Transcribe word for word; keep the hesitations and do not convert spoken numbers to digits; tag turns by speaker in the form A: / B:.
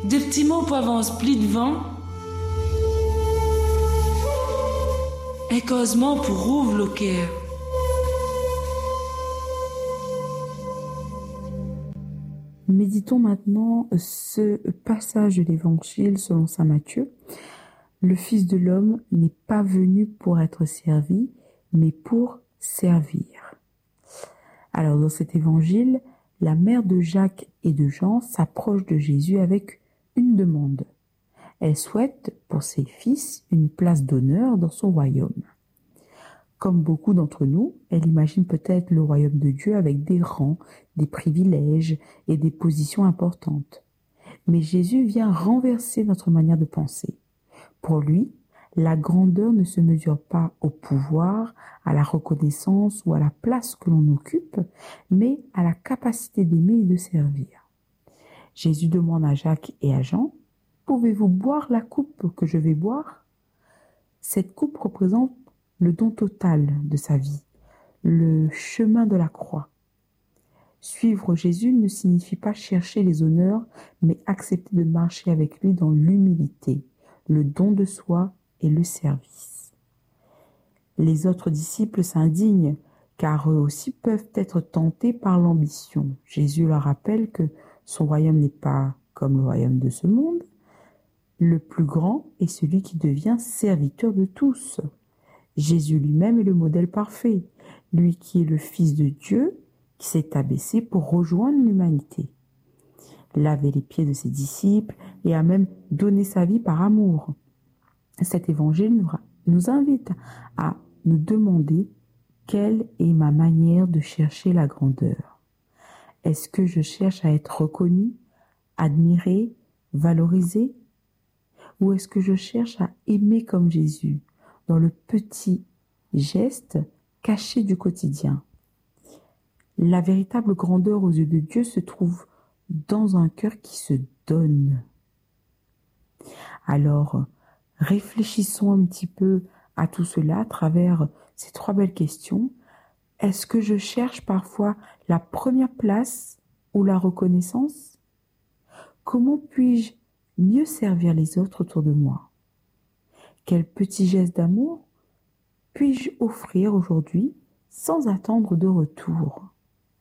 A: Des petits mots pour avance pli devant. Un causement pour rouvre le cœur.
B: Méditons maintenant ce passage de l'Évangile selon saint Matthieu. Le Fils de l'homme n'est pas venu pour être servi, mais pour servir. Alors dans cet Évangile, la mère de Jacques et de Jean s'approche de Jésus avec une demande. Elle souhaite pour ses fils une place d'honneur dans son royaume. Comme beaucoup d'entre nous, elle imagine peut-être le royaume de Dieu avec des rangs, des privilèges et des positions importantes. Mais Jésus vient renverser notre manière de penser. Pour lui, la grandeur ne se mesure pas au pouvoir, à la reconnaissance ou à la place que l'on occupe, mais à la capacité d'aimer et de servir. Jésus demande à Jacques et à Jean, « Pouvez-vous boire la coupe que je vais boire ?» Cette coupe représente le don total de sa vie, le chemin de la croix. Suivre Jésus ne signifie pas chercher les honneurs, mais accepter de marcher avec lui dans l'humilité, le don de soi et le service. Les autres disciples s'indignent, car eux aussi peuvent être tentés par l'ambition. Jésus leur rappelle que son royaume n'est pas comme le royaume de ce monde. Le plus grand est celui qui devient serviteur de tous. Jésus lui-même est le modèle parfait, lui qui est le Fils de Dieu, qui s'est abaissé pour rejoindre l'humanité. Laver les pieds de ses disciples et a même donné sa vie par amour. Cet évangile nous, nous invite à nous demander quelle est ma manière de chercher la grandeur. Est-ce que je cherche à être reconnu, admiré, valorisé? Ou est-ce que je cherche à aimer comme Jésus, dans le petit geste caché du quotidien? La véritable grandeur aux yeux de Dieu se trouve dans un cœur qui se donne. Alors, réfléchissons un petit peu à tout cela à travers ces trois belles questions. Est-ce que je cherche parfois la première place ou la reconnaissance? Comment puis-je mieux servir les autres autour de moi? Quel petit geste d'amour puis-je offrir aujourd'hui sans attendre de retour?